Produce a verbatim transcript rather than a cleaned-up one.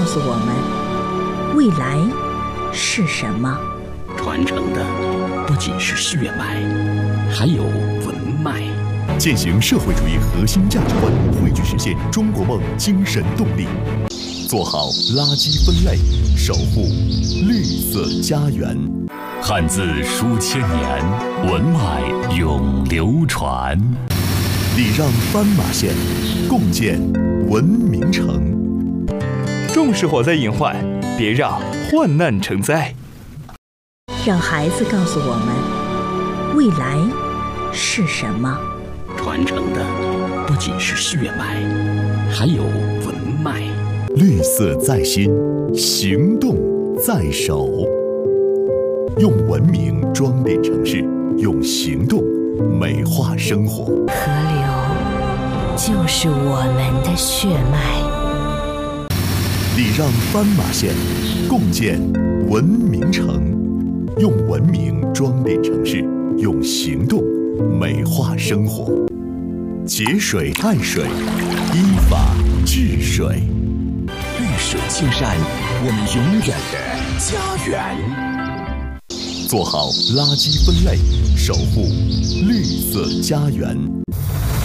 诉我们，未来是什么？ 传承的不仅是血脉，还有文脉。 践行社会主义核心价值观，汇聚实现中国梦精神动力。做好垃圾分类，守护绿色家园。 汉字书千年，文脉永流传。 礼让斑马线，共建文明城。 重视火灾隐患，别让患难成灾。 让孩子告诉我们，未来是什么？ 传承的不仅是血脉，还有文脉。 绿色在心，行动在手。用文明装点城市，用行动美化生活。 河流就是我们的血脉。 礼让斑马线，共建文明城。用文明装点城市，用行动美化生活。节水爱水，依法治水。 绿水青山，我们永远的家园。 做好垃圾分类，守护绿色家园。